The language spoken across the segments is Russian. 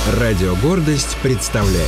Радио «Гордость» представляет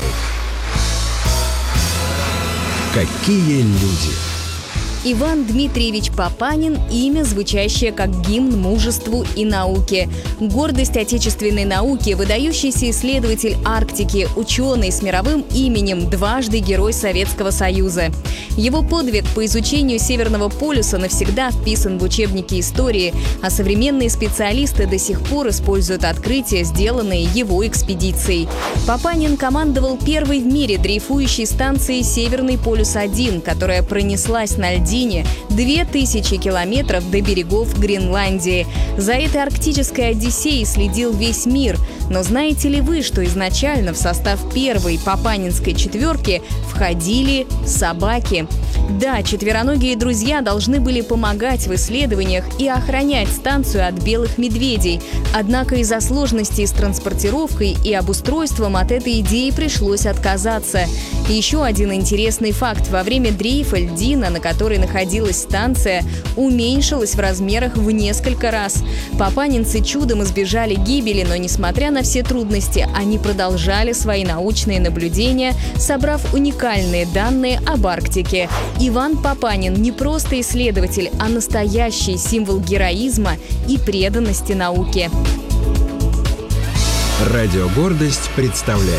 «Какие люди». Иван Дмитриевич Папанин – имя, звучащее как гимн мужеству и науке. Гордость отечественной науки, выдающийся исследователь Арктики, ученый с мировым именем, дважды Герой Советского Союза. Его подвиг по изучению Северного полюса навсегда вписан в учебники истории, а современные специалисты до сих пор используют открытия, сделанные его экспедицией. Папанин командовал первой в мире дрейфующей станцией «Северный полюс-1», которая пронеслась на льдине 2000 километров до берегов Гренландии. За этой арктической одиссеей следил весь мир. Но знаете ли вы, что изначально в состав первой папанинской четверки входили собаки? Да, четвероногие друзья должны были помогать в исследованиях и охранять станцию от белых медведей. Однако из-за сложностей с транспортировкой и обустройством от этой идеи пришлось отказаться. И еще один интересный факт. Во время дрейфа льдина, на которой находилась станция, уменьшилась в размерах в несколько раз. Папанинцы чудом избежали гибели, но, несмотря на все трудности, они продолжали свои научные наблюдения, собрав уникальные данные об Арктике. Иван Папанин не просто исследователь, а настоящий символ героизма и преданности науке. Радио «Гордость» представляет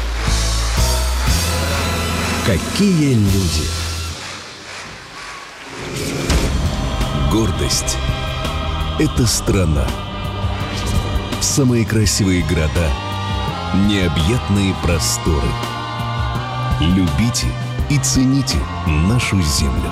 «Какие люди». Гордость – это страна. Самые красивые города, необъятные просторы. Любите и цените нашу землю.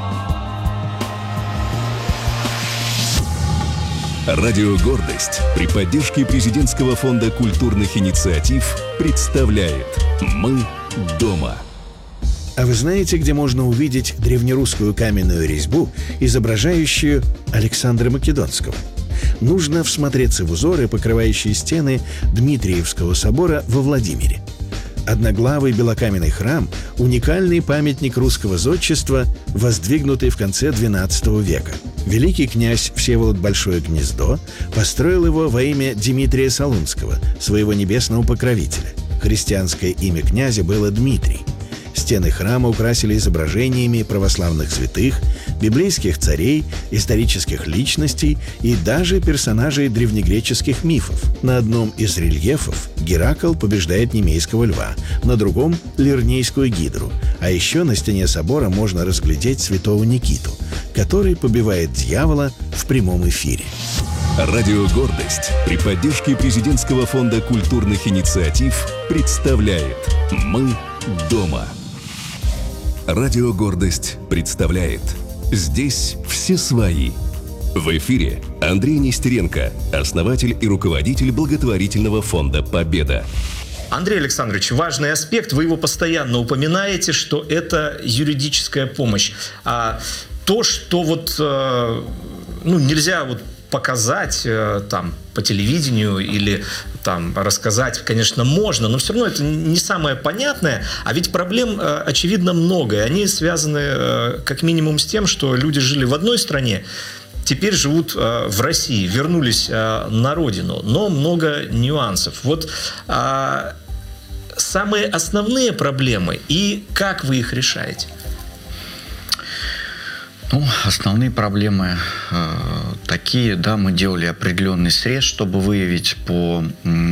Радио «Гордость» при поддержке Президентского фонда культурных инициатив представляет «Мы дома». А вы знаете, где можно увидеть древнерусскую каменную резьбу, изображающую Александра Македонского? Нужно всмотреться в узоры, покрывающие стены Дмитриевского собора во Владимире. Одноглавый белокаменный храм – уникальный памятник русского зодчества, воздвигнутый в конце XII века. Великий князь Всеволод Большое Гнездо построил его во имя Дмитрия Солунского, своего небесного покровителя. Христианское имя князя было Дмитрий. Стены храма украсили изображениями православных святых, библейских царей, исторических личностей и даже персонажей древнегреческих мифов. На одном из рельефов Геракл побеждает немейского льва, на другом – лирнейскую гидру. А еще на стене собора можно разглядеть святого Никиту, который побивает дьявола в прямом эфире. Радио «Гордость» при поддержке Президентского фонда культурных инициатив представляет «Мы дома». Радио «Гордость» представляет «Здесь все свои». В эфире Андрей Нестеренко, основатель и руководитель благотворительного фонда «Победа». Андрей Александрович, важный аспект, вы его постоянно упоминаете, что это юридическая помощь. А то, что нельзя показать там по телевидению или там рассказать, конечно, можно, но все равно это не самое понятное. А ведь проблем, очевидно, много. И они связаны как минимум с тем, что люди жили в одной стране, теперь живут в России, вернулись на родину. Но много нюансов. Самые основные проблемы и как вы их решаете? Основные проблемы такие, да, мы делали определенный срез, чтобы выявить по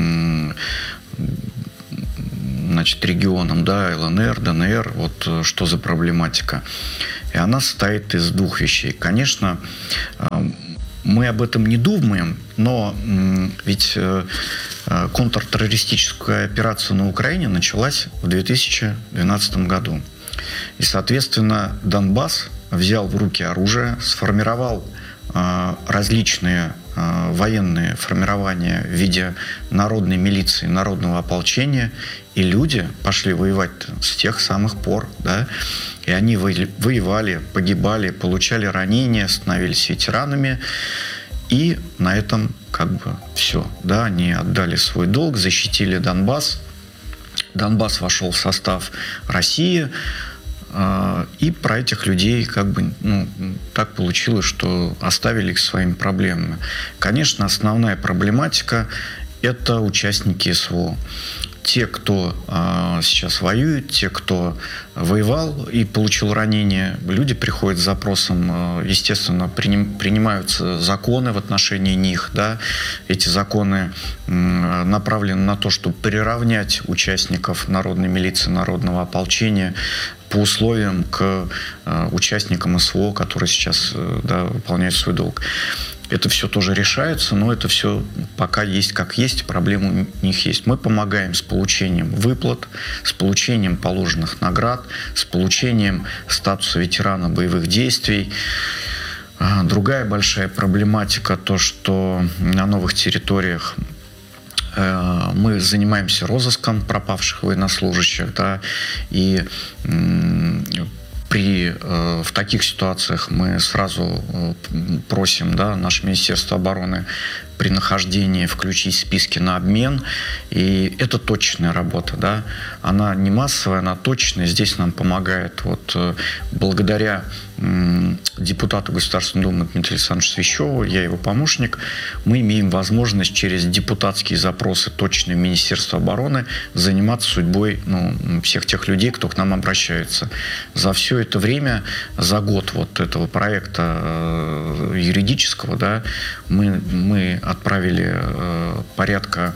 регионам, да, ЛНР, ДНР, что за проблематика. И она состоит из двух вещей. Конечно, мы об этом не думаем, но ведь контртеррористическая операция на Украине началась в 2012 году. И, соответственно, Донбасс взял в руки оружие, сформировал различные военные формирования в виде народной милиции, народного ополчения, и люди пошли воевать с тех самых пор, да, и они воевали, погибали, получали ранения, становились ветеранами, и на этом все, да, они отдали свой долг, защитили Донбасс. Донбасс вошел в состав России. И про этих людей так получилось, что оставили их своими проблемами. Конечно, основная проблематика это участники СВО. Те, кто сейчас воюет, те, кто воевал и получил ранение, люди приходят с запросом, естественно, принимаются законы в отношении них, да, эти законы направлены на то, чтобы приравнять участников народной милиции, народного ополчения по условиям к участникам СВО, которые сейчас, да, выполняют свой долг. Это все тоже решается, но это все пока есть как есть, проблемы у них есть. Мы помогаем с получением выплат, с получением положенных наград, с получением статуса ветерана боевых действий. Другая большая проблематика, то, что на новых территориях мы занимаемся розыском пропавших военнослужащих, да, и в таких ситуациях мы сразу просим, да, наше Министерство обороны при нахождении включить списки на обмен. И это точечная работа, да. Она не массовая, она точечная. Здесь нам помогает благодаря депутату Государственной Думы Дмитрию Александровичу Свящеву, я его помощник, мы имеем возможность через депутатские запросы точные в Министерство обороны заниматься судьбой, всех тех людей, кто к нам обращается. За все это время, за год этого проекта юридического, да, мы отправили порядка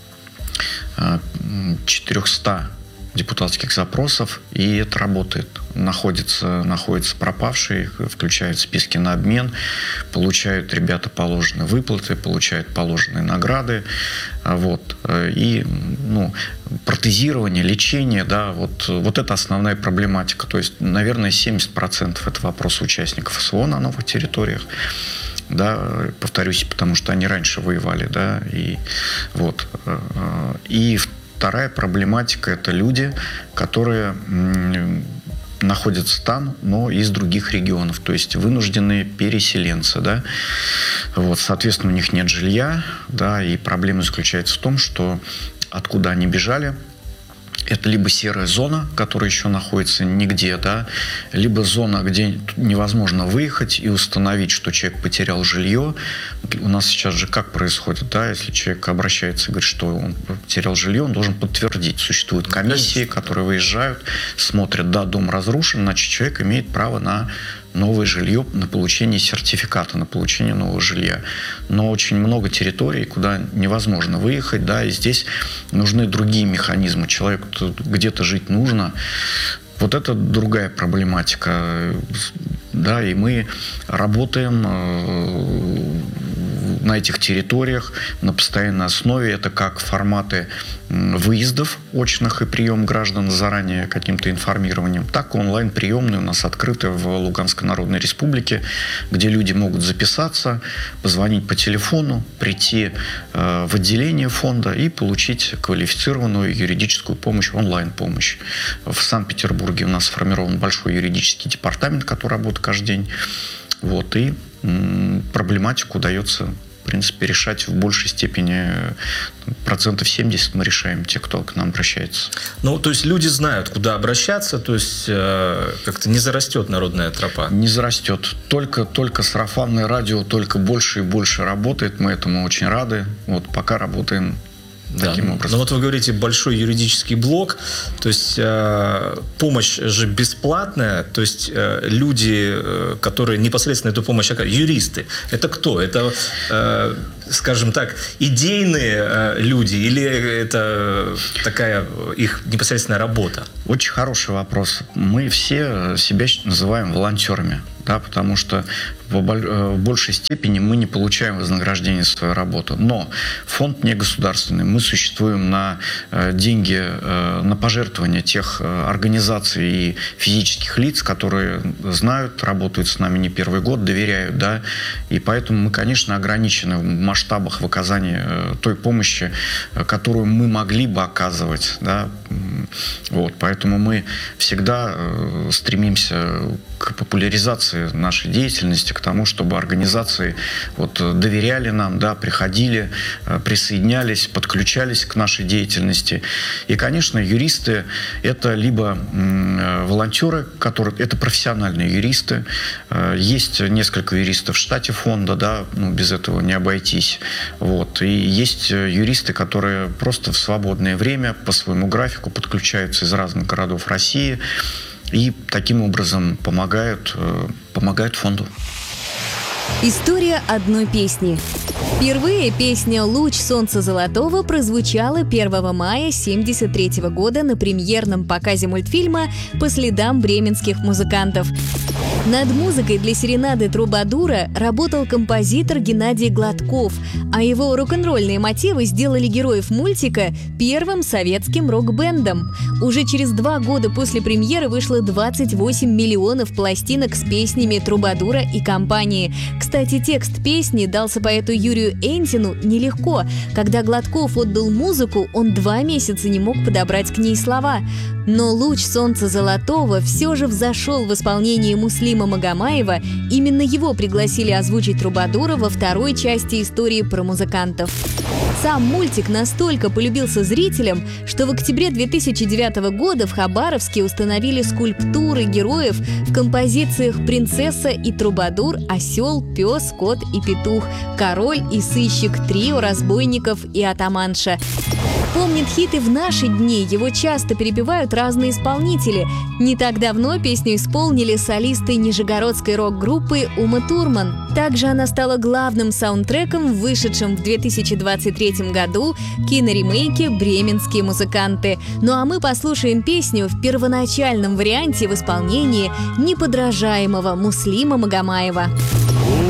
400 депутатских запросов, и это работает. Находятся пропавшие, включают списки на обмен, получают ребята положенные выплаты, получают положенные награды. И протезирование, лечение, да, вот это основная проблематика. То есть, наверное, 70% это вопрос участников СВО на новых территориях. Да, повторюсь, потому что они раньше воевали, да, и вторая проблематика – это люди, которые находятся там, но из других регионов, то есть вынужденные переселенцы, да. Соответственно, у них нет жилья, да, и проблема заключается в том, что откуда они бежали, это либо серая зона, которая еще находится нигде, да, либо зона, где невозможно выехать и установить, что человек потерял жилье. У нас сейчас же как происходит, да, если человек обращается и говорит, что он потерял жилье, он должен подтвердить. Существуют комиссии, которые выезжают, смотрят, да, дом разрушен, значит, человек имеет право на новое жилье, на получение сертификата, на получение нового жилья. Но очень много территорий, куда невозможно выехать, да, и здесь нужны другие механизмы. Человеку где-то жить нужно. Вот это другая проблематика, да, и мы работаем на этих территориях на постоянной основе. Это как форматы выездов очных и прием граждан заранее каким-то информированием, так и онлайн-приемные у нас открыты в Луганской Народной Республике, где люди могут записаться, позвонить по телефону, прийти в отделение фонда и получить квалифицированную юридическую помощь, онлайн-помощь. В Санкт-Петербурге у нас сформирован большой юридический департамент, который работает каждый день. И проблематику удается, в принципе, решать в большей степени. 70% мы решаем, те, кто к нам обращается. То есть люди знают, куда обращаться, то есть как-то не зарастет народная тропа? Не зарастет. Только сарафанное радио, только больше и больше работает. Мы этому очень рады. Пока работаем таким образом. Но вы говорите большой юридический блок, то есть помощь же бесплатная, то есть люди, которые непосредственно эту помощь оказывают, юристы, это кто? Это, скажем так, идейные люди или это такая их непосредственная работа? Очень хороший вопрос. Мы все себя называем волонтерами. Да, потому что в большей степени мы не получаем вознаграждение за свою работу. Но фонд не государственный. Мы существуем на деньги, на пожертвования тех организаций и физических лиц, которые знают, работают с нами не первый год, доверяют. Да, и поэтому мы, конечно, ограничены в масштабах в оказании той помощи, которую мы могли бы оказывать. Да. Поэтому мы всегда стремимся к популяризации нашей деятельности, к тому, чтобы организации доверяли нам, приходили, присоединялись, подключались к нашей деятельности. И, конечно, юристы – это либо волонтеры, это профессиональные юристы. Есть несколько юристов в штате фонда, без этого не обойтись. И есть юристы, которые просто в свободное время по своему графику подключаются из разных городов России и таким образом помогают фонду. История одной песни. Впервые песня «Луч солнца золотого» прозвучала 1 мая 1973 года на премьерном показе мультфильма «По следам бременских музыкантов». Над музыкой для серенады «Трубадура» работал композитор Геннадий Гладков, а его рок-н-ролльные мотивы сделали героев мультика первым советским рок-бендом. Уже через 2 года после премьеры вышло 28 миллионов пластинок с песнями «Трубадура» и компании. Кстати, текст песни дался поэту Юрию Энтину нелегко. Когда Гладков отдал музыку, он 2 месяца не мог подобрать к ней слова. Но «Луч солнца золотого» все же взошел в исполнении Муслима Магомаева. Именно его пригласили озвучить Трубадура во 2-й части истории про музыкантов. Сам мультик настолько полюбился зрителям, что в октябре 2009 года в Хабаровске установили скульптуры героев в композициях «Принцесса и Трубадур», «Осел», «Пес», «Кот и петух», «Король и сыщик», «Трио разбойников» и «Атаманша». Помнит хит и в наши дни, его часто перепевают разные исполнители. Не так давно песню исполнили солисты нижегородской рок-группы Ума Турман. Также она стала главным саундтреком в вышедшем в 2023 году киноремейке «Бременские музыканты». Ну а мы послушаем песню в первоначальном варианте в исполнении неподражаемого Муслима Магомаева.